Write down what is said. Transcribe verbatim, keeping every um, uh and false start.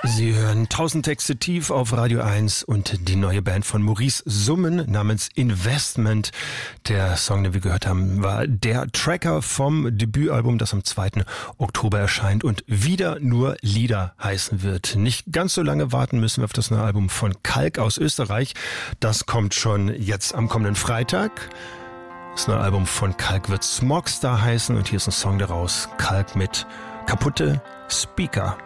Sie hören tausend Texte tief auf Radio eins und die neue Band von Maurice Summen namens Investment. Der Song, den wir gehört haben, war der Tracker vom Debütalbum, das am zweiten Oktober erscheint und wieder nur Lieder heißen wird. Nicht ganz so lange warten müssen wir auf das neue Album von Kalk aus Österreich. Das kommt schon jetzt am kommenden Freitag. Das neue Album von Kalk wird Smogstar heißen und hier ist ein Song daraus. Kalk mit Kaputte Speaker.